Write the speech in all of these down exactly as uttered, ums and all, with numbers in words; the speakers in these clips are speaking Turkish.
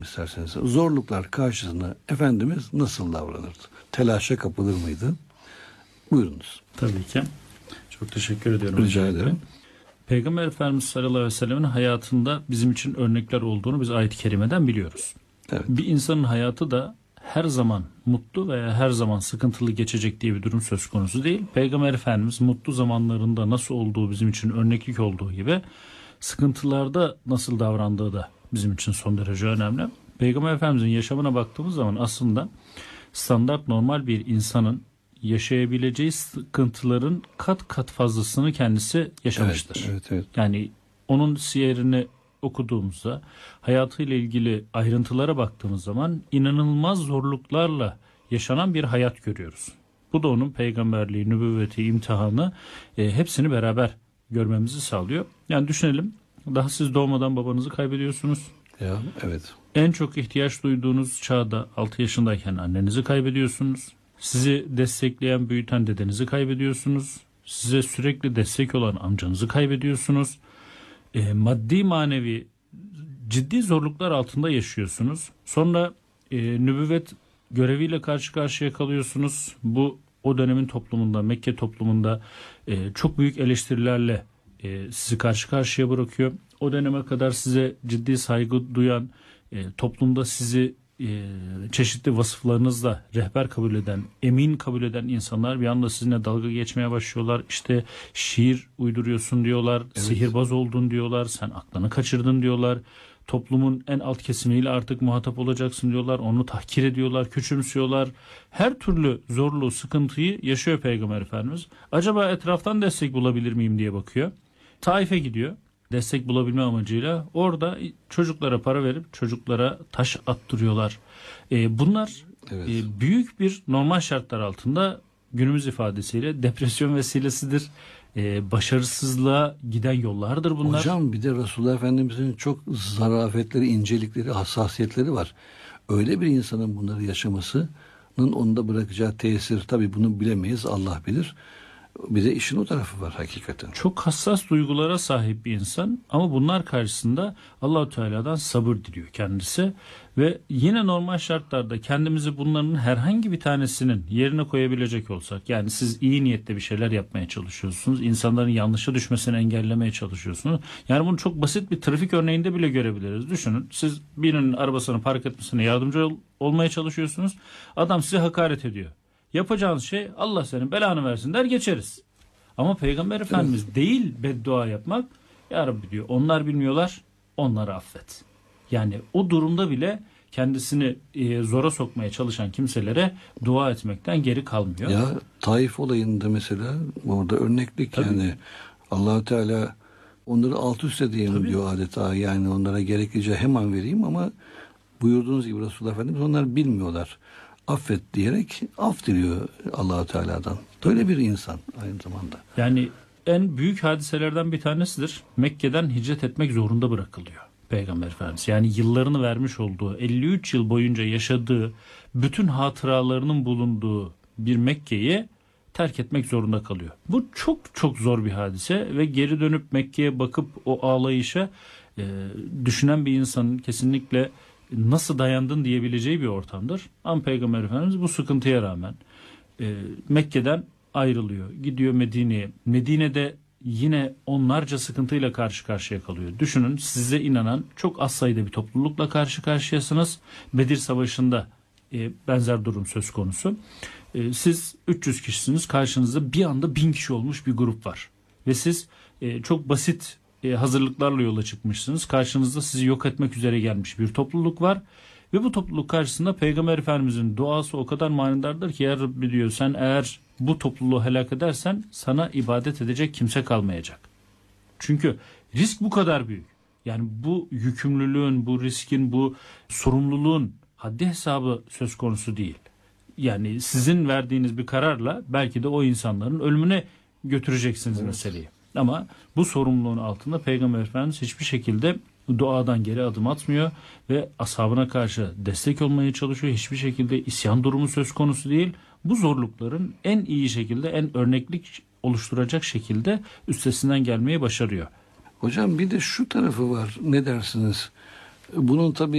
İsterseniz zorluklar karşısında Efendimiz nasıl davranırdı? Telaşa kapılır mıydı? Buyurunuz. Tabii ki. Çok teşekkür ediyorum. Rica ederim. Peygamber Efendimiz sallallahu aleyhi ve sellemin hayatında bizim için örnekler olduğunu biz ayet-i kerimeden biliyoruz. Evet. Bir insanın hayatı da her zaman mutlu veya her zaman sıkıntılı geçecek diye bir durum söz konusu değil. Peygamber Efendimiz mutlu zamanlarında nasıl olduğu bizim için örneklik olduğu gibi sıkıntılarda nasıl davrandığı da bizim için son derece önemli. Peygamber Efendimizin yaşamına baktığımız zaman aslında standart normal bir insanın yaşayabileceği sıkıntıların kat kat fazlasını kendisi yaşamıştır. Evet, evet, evet. Yani onun siyerini okuduğumuzda hayatıyla ilgili ayrıntılara baktığımız zaman inanılmaz zorluklarla yaşanan bir hayat görüyoruz. Bu da onun peygamberliği, nübüvveti, imtihanı e, hepsini beraber görmemizi sağlıyor. Yani düşünelim, daha siz doğmadan babanızı kaybediyorsunuz. Ya, evet. En çok ihtiyaç duyduğunuz çağda altı yaşındayken annenizi kaybediyorsunuz. Sizi destekleyen, büyüten dedenizi kaybediyorsunuz. Size sürekli destek olan amcanızı kaybediyorsunuz. E, maddi manevi ciddi zorluklar altında yaşıyorsunuz. Sonra e, nübüvvet göreviyle karşı karşıya kalıyorsunuz. Bu o dönemin toplumunda, Mekke toplumunda e, çok büyük eleştirilerle e, sizi karşı karşıya bırakıyor. O döneme kadar size ciddi saygı duyan, e, toplumda sizi e, çeşitli vasıflarınızla rehber kabul eden, emin kabul eden insanlar bir anda sizinle dalga geçmeye başlıyorlar. İşte şiir uyduruyorsun diyorlar, evet. Sihirbaz oldun diyorlar, sen aklını kaçırdın diyorlar. Toplumun en alt kesimiyle artık muhatap olacaksın diyorlar. Onu tahkir ediyorlar, küçümsüyorlar. Her türlü zorluğu, sıkıntıyı yaşıyor Peygamber Efendimiz. Acaba etraftan destek bulabilir miyim diye bakıyor. Taif'e gidiyor. Destek bulabilme amacıyla orada çocuklara para verip çocuklara taş attırıyorlar. Ee, bunlar evet. e, büyük bir normal şartlar altında günümüz ifadesiyle depresyon vesilesidir. Ee, başarısızlığa giden yollardır bunlar. Hocam bir de Resulullah Efendimiz'in çok zarafetleri, incelikleri, hassasiyetleri var. Öyle bir insanın bunları yaşamasının onda bırakacağı tesir, tabii bunu bilemeyiz, Allah bilir. Bir de işin o tarafı var hakikaten. Çok hassas duygulara sahip bir insan ama bunlar karşısında Allah-u Teala'dan sabır diliyor kendisi ve yine normal şartlarda kendimizi bunların herhangi bir tanesinin yerine koyabilecek olsak, yani siz iyi niyetle bir şeyler yapmaya çalışıyorsunuz, insanların yanlışa düşmesini engellemeye çalışıyorsunuz. Yani bunu çok basit bir trafik örneğinde bile görebiliriz. Düşünün, siz birinin arabasını park etmesine yardımcı ol- olmaya çalışıyorsunuz. Adam size hakaret ediyor. Yapacağınız şey Allah senin belanı versin der geçeriz. Ama Peygamber Efendimiz evet. değil beddua yapmak. Ya Rabbi diyor, onlar bilmiyorlar, onları affet. Yani o durumda bile kendisini e, zora sokmaya çalışan kimselere dua etmekten geri kalmıyor. Ya Taif olayında mesela orada örneklik. Tabii. Yani Allah-u Teala onları alt üst edeyim Tabii. diyor adeta. Yani onlara gerekeceği hemen vereyim ama buyurduğunuz gibi Resulullah Efendimiz onlar bilmiyorlar. Affet diyerek af diliyor Allah-u Teala'dan. Böyle bir insan aynı zamanda. Yani en büyük hadiselerden bir tanesidir. Mekke'den hicret etmek zorunda bırakılıyor Peygamber Efendimiz. Yani yıllarını vermiş olduğu, elli üç yıl boyunca yaşadığı, bütün hatıralarının bulunduğu bir Mekke'yi terk etmek zorunda kalıyor. Bu çok çok zor bir hadise ve geri dönüp Mekke'ye bakıp o ağlayışa e, düşünen bir insanın kesinlikle nasıl dayandın diyebileceği bir ortamdır. Ama Peygamber Efendimiz bu sıkıntıya rağmen e, Mekke'den ayrılıyor. Gidiyor Medine'ye. Medine'de yine onlarca sıkıntıyla karşı karşıya kalıyor. Düşünün, size inanan çok az sayıda bir toplulukla karşı karşıyasınız. Bedir Savaşı'nda e, benzer durum söz konusu. E, siz üç yüz kişisiniz. Karşınızda bir anda bin kişi olmuş bir grup var. Ve siz e, çok basit E, hazırlıklarla yola çıkmışsınız. Karşınızda sizi yok etmek üzere gelmiş bir topluluk var. Ve bu topluluk karşısında Peygamber Efendimizin duası o kadar manidardır ki, ya Rabbi diyor, sen eğer bu topluluğu helak edersen sana ibadet edecek kimse kalmayacak. Çünkü risk bu kadar büyük. Yani bu yükümlülüğün, bu riskin, bu sorumluluğun haddi hesabı söz konusu değil. Yani sizin verdiğiniz bir kararla belki de o insanların ölümüne götüreceksiniz evet. meseleyi. Ama bu sorumluluğun altında Peygamber Efendimiz hiçbir şekilde duadan geri adım atmıyor ve ashabına karşı destek olmaya çalışıyor. Hiçbir şekilde isyan durumu söz konusu değil. Bu zorlukların en iyi şekilde, en örneklik oluşturacak şekilde üstesinden gelmeyi başarıyor. Hocam bir de şu tarafı var. Ne dersiniz? Bunun tabii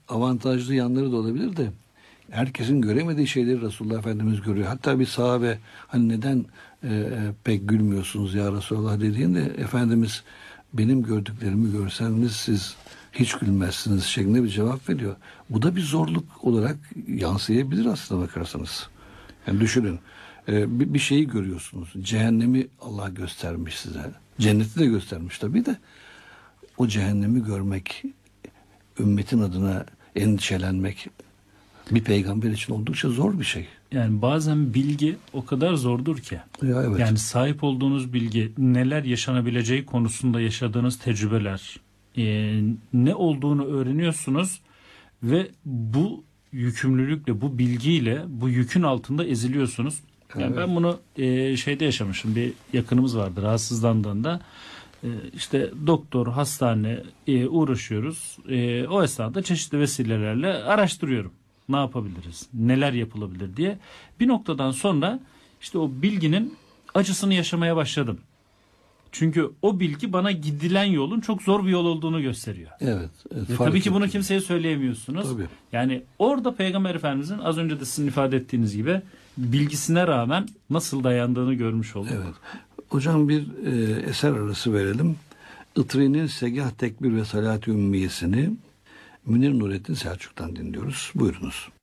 avantajlı yanları da olabilir de herkesin göremediği şeyleri Resulullah Efendimiz görüyor. Hatta bir sahabe hani neden e, pek gülmüyorsunuz ya Resulullah dediğinde Efendimiz benim gördüklerimi görseniz siz hiç gülmezsiniz şeklinde bir cevap veriyor. Bu da bir zorluk olarak yansıyabilir aslında bakarsanız. Yani düşünün e, bir, bir şeyi görüyorsunuz. Cehennemi Allah göstermiş size. Cenneti de göstermiş tabii de o cehennemi görmek, ümmetin adına endişelenmek bir peygamber için oldukça zor bir şey. Yani bazen bilgi o kadar zordur ki. Ya evet. Yani sahip olduğunuz bilgi, neler yaşanabileceği konusunda yaşadığınız tecrübeler, e, ne olduğunu öğreniyorsunuz ve bu yükümlülükle, bu bilgiyle, bu yükün altında eziliyorsunuz. Yani Evet. ben bunu e, şeyde yaşamışım. Bir yakınımız vardı rahatsızlandığında. E, işte doktor, hastane e, uğraşıyoruz. E, o esnada çeşitli vesilelerle araştırıyorum. Ne yapabiliriz? Neler yapılabilir diye. Bir noktadan sonra işte o bilginin acısını yaşamaya başladım. Çünkü o bilgi bana gidilen yolun çok zor bir yol olduğunu gösteriyor. Evet. evet Ve fark tabii ki bunu ettim. kimseye söyleyemiyorsunuz. Tabii. Yani orada Peygamber Efendimizin az önce de sizin ifade ettiğiniz gibi bilgisine rağmen nasıl dayandığını görmüş olduk. Evet. Hocam bir e, eser arası verelim. Itri'nin Segah Tekbir ve Salat-ı Ümmiyesini Münir Nurettin Selçuk'tan dinliyoruz. Buyurunuz.